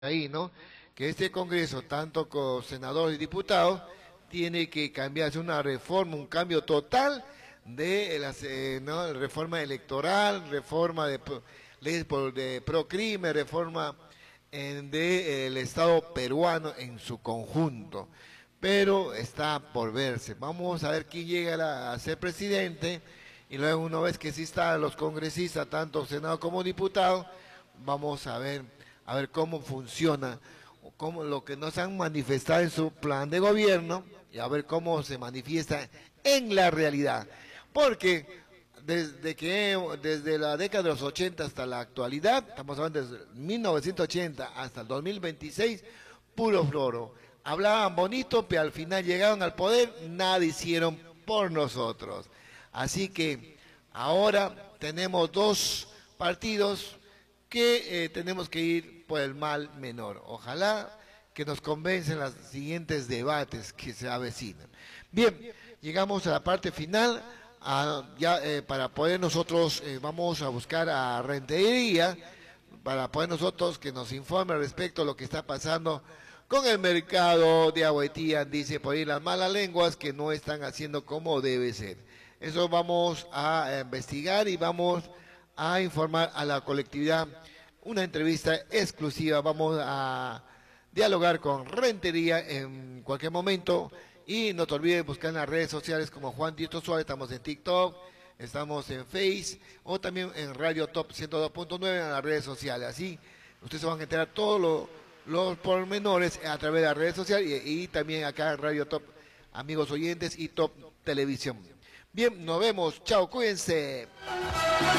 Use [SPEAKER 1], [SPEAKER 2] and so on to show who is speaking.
[SPEAKER 1] ahí, ¿no? Que este Congreso, tanto con senadores y diputados, tiene que cambiarse una reforma, un cambio total de las, ¿no? Reforma electoral, reforma de leyes de procrimen, reforma del Estado peruano en su conjunto. Pero está por verse. Vamos a ver quién llega a ser presidente y luego una vez que sí están los congresistas, tanto Senado como diputados, vamos a ver cómo funciona, cómo lo que nos han manifestado en su plan de gobierno y a ver cómo se manifiesta en la realidad. Porque desde la década de los 80 hasta la actualidad, estamos hablando desde 1980 hasta el 2026, puro floro. Hablaban bonito, pero al final llegaron al poder, nada hicieron por nosotros. Así que ahora tenemos dos partidos que tenemos que ir por el mal menor. Ojalá que nos convencen los siguientes debates que se avecinan. Bien, llegamos a la parte final. Para poder nosotros, vamos a buscar a Rentería, para poder nosotros que nos informe respecto a lo que está pasando con el mercado de Agüetía. Dice por ahí las malas lenguas que no están haciendo como debe ser. Eso vamos a investigar y vamos a informar a la colectividad. Una entrevista exclusiva, vamos a dialogar con Rentería en cualquier momento. Y no te olvides buscar en las redes sociales como Juan Tito Suárez, estamos en TikTok, estamos en Face o también en Radio Top 102.9 en las redes sociales. Así ustedes se van a enterar todos los pormenores a través de las redes sociales y también acá en Radio Top, amigos oyentes, y Top Televisión. Bien, nos vemos, chao, cuídense.